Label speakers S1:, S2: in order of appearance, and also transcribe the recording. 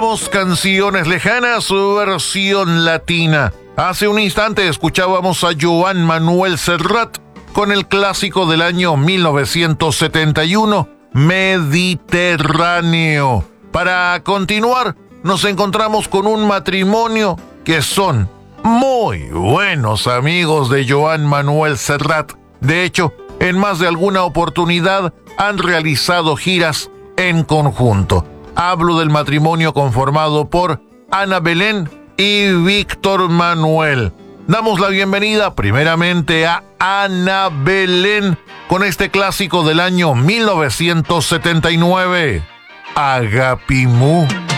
S1: Escuchamos Canciones Lejanas, su versión latina. Hace un instante escuchábamos a Joan Manuel Serrat con el clásico del año 1971, Mediterráneo. Para continuar, nos encontramos con un matrimonio que son muy buenos amigos de Joan Manuel Serrat. De hecho, en más de alguna oportunidad han realizado giras en conjunto. Hablo del matrimonio conformado por Ana Belén y Víctor Manuel. Damos la bienvenida primeramente a Ana Belén con este clásico del año 1979, Agapimú.